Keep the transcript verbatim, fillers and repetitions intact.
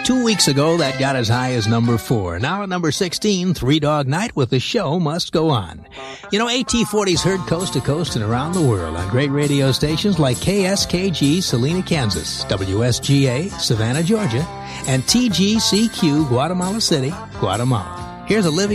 Two weeks ago, that got as high as number four. Now at number sixteen, Three Dog Night with The Show Must Go On. You know, A T forty's heard coast to coast and around the world on great radio stations like K S K G, Salina, Kansas, W S G A, Savannah, Georgia, and T G C Q, Guatemala City, Guatemala. Here's Olivia